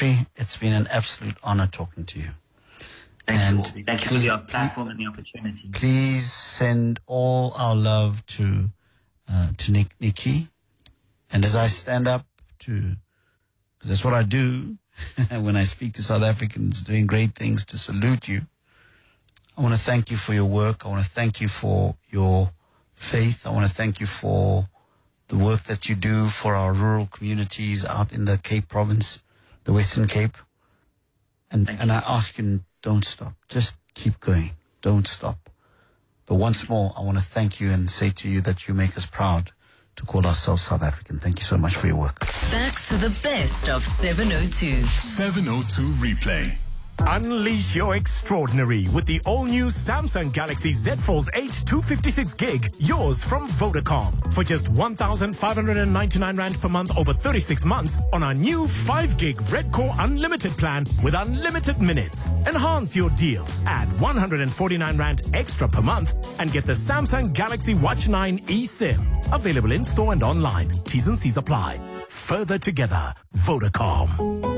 Dimitri, it's been an absolute honor talking to you. Thank you for your platform and the opportunity. Please send all our love to Nikki. And as I stand up because that's what I do when I speak to South Africans doing great things, to salute you. I want to thank you for your work. I want to thank you for your faith. I want to thank you for the work that you do for our rural communities out in the Cape Province, the Western Cape. And I ask you, don't stop. Just keep going. Don't stop. But once more, I want to thank you and say to you that you make us proud to call ourselves South African. Thank you so much for your work. Back to the best of 702. 702 Replay. Unleash your extraordinary with the all-new Samsung Galaxy Z Fold 8 256 gig, yours from Vodacom. For just 1,599 Rand per month over 36 months on our new 5 gig Red Core Unlimited plan with unlimited minutes. Enhance your deal. Add 149 Rand extra per month and get the Samsung Galaxy Watch 9 eSIM. Available in store and online. T's and C's apply. Further together, Vodacom.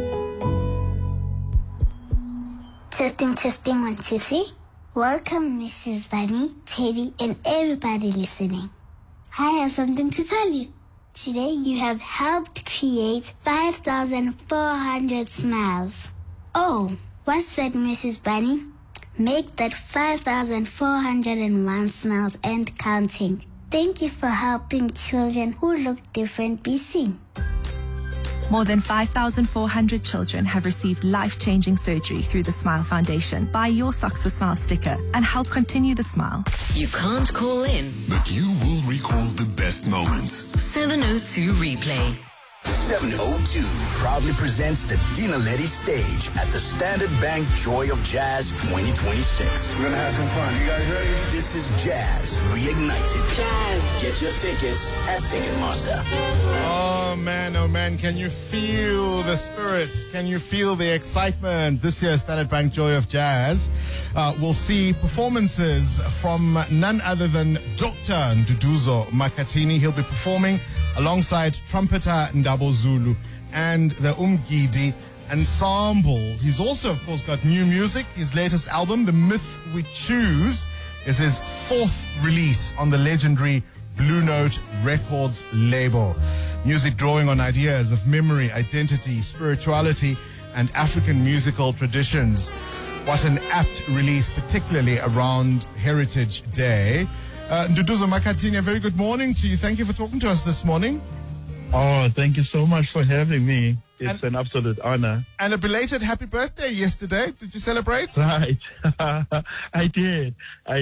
Testing, 1, 2, 3. Welcome, Mrs. Bunny, Teddy, and everybody listening. I have something to tell you. Today, you have helped create 5,400 smiles. Oh, what's that, Mrs. Bunny? Make that 5,401 smiles and counting. Thank you for helping children who look different be seen. More than 5,400 children have received life-changing surgery through the Smile Foundation. Buy your Socks for Smile sticker and help continue the smile. You can't call in, but you will recall the best moments. 702 Replay. 702 proudly presents the Dina Letty stage at the Standard Bank Joy of Jazz 2026. We're gonna have some fun. You guys ready? This is Jazz Reignited. Jazz. Get your tickets at Ticketmaster. Oh man, can you feel the spirit? Can you feel the excitement? This year's Standard Bank Joy of Jazz will see performances from none other than Dr. Nduduzo Makhathini. He'll be performing alongside trumpeter Ndabo Zulu and the Umgidi Ensemble. He's also, of course, got new music. His latest album, The Myth We Choose, is his 4th release on the legendary Blue Note Records label. Music drawing on ideas of memory, identity, spirituality, and African musical traditions. What an apt release, particularly around Heritage Day. Nduduzo Makhathini, a very good morning to you. Thank you for talking to us this morning. Oh, thank you so much for having me. It's an absolute honor. And a belated happy birthday yesterday. Did you celebrate? Right. I did.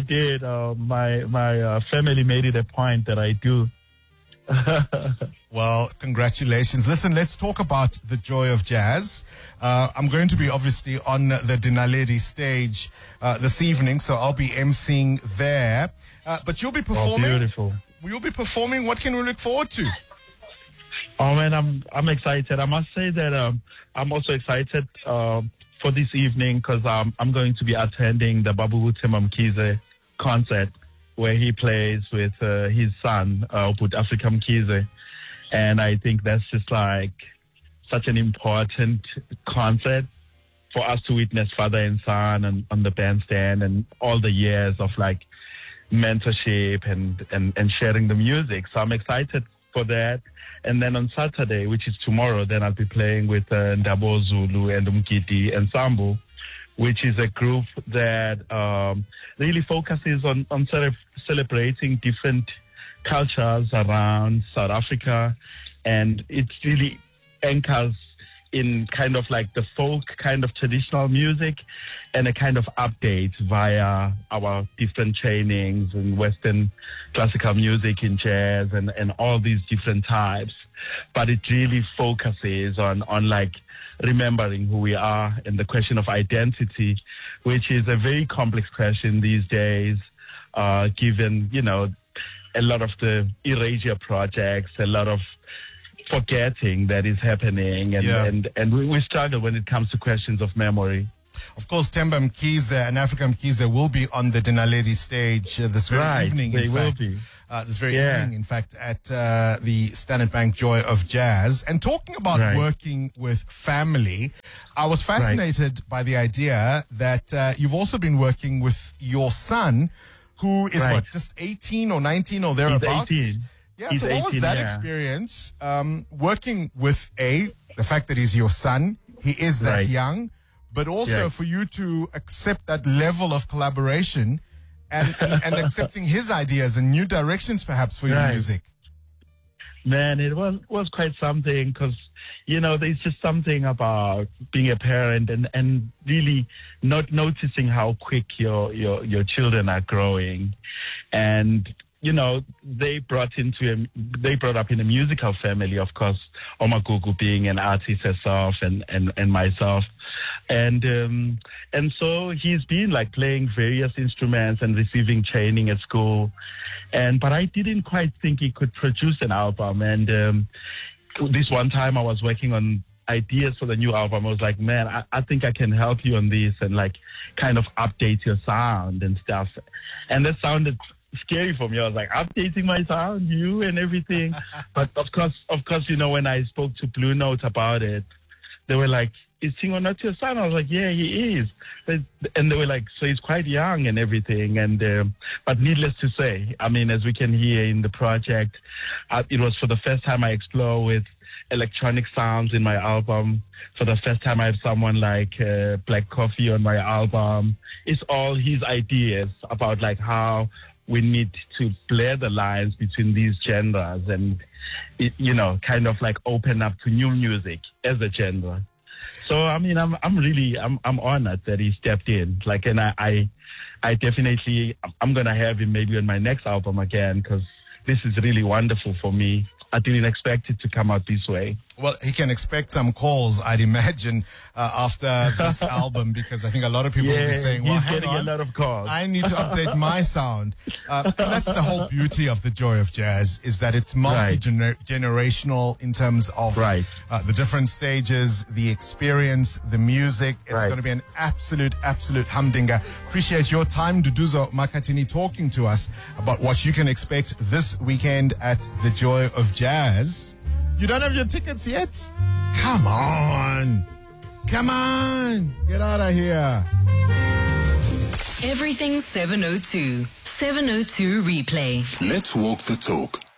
My family made it a point that I do. Well, congratulations. Listen, let's talk about the Joy of Jazz. I'm going to be obviously on the Dinaledi stage this evening, so I'll be emceeing there. But you'll be performing. Oh, beautiful. You'll be performing. What can we look forward to? Oh man, I'm excited. I must say that I'm also excited for this evening because I'm going to be attending the Babu Mkize concert where he plays with his son, But Africa Mkize. And I think that's just like such an important concert for us to witness father and son and on the bandstand and all the years of like mentorship and sharing the music. So I'm excited for that. And then on Saturday, which is tomorrow, then I'll be playing with Ndabo Zulu and Umgidi Ensemble, which is a group that really focuses on sort of celebrating different cultures around South Africa. And it really anchors in kind of like the folk kind of traditional music and a kind of update via our different trainings in Western classical music, in jazz and all these different types. But it really focuses on like remembering who we are and the question of identity, which is a very complex question these days, given, you know, a lot of the erasure projects, a lot of forgetting that is happening, and we struggle when it comes to questions of memory. Of course, Themba Mkhize and Africa Mkhize will be on the Dinaledi stage this very evening. They will be. This very evening, in fact, at the Standard Bank Joy of Jazz. And talking about working with family, I was fascinated by the idea that you've also been working with your son, who is just 18 or 19 or thereabouts? He's 18. Yeah, he's so what 18, was that experience working with the fact that he's your son, he is that young, but also for you to accept that level of collaboration and accepting his ideas and new directions perhaps for your music? Man, it was quite something because, there's just something about being a parent and really not noticing how quick your children are growing. And, they brought up in a musical family, of course, Omagugu being an artist herself and myself. And so he's been like playing various instruments and receiving training at school. But I didn't quite think he could produce an album. And this one time I was working on ideas for the new album. I was like, man, I think I can help you on this and like kind of update your sound and stuff. And that sounded scary for me. I was like, updating my sound, you and everything. But of course, when I spoke to Blue Note about it, they were like, is Singo not your son? I was like, yeah, he is. And they were like, so he's quite young and everything. And but needless to say, I mean, as we can hear in the project, it was for the first time I explore with electronic sounds in my album. For the first time I have someone like Black Coffee on my album. It's all his ideas about like how we need to blur the lines between these genres and, kind of like open up to new music as a genre. So, I mean, I'm honored that he stepped in. Like, and I definitely, I'm going to have him maybe on my next album again because this is really wonderful for me. I didn't expect it to come out this way. Well, he can expect some calls, I'd imagine, after this album, because I think a lot of people will be saying, well, hang on, a lot of calls. I need to update my sound. And that's the whole beauty of the Joy of Jazz, is that it's multi-generational in terms of the different stages, the experience, the music. It's going to be an absolute humdinger. Appreciate your time, Duduzo Makhathini, talking to us about what you can expect this weekend at the Joy of Jazz. You don't have your tickets yet? Come on. Get out of here. Everything 702. 702 Replay. Let's walk the talk.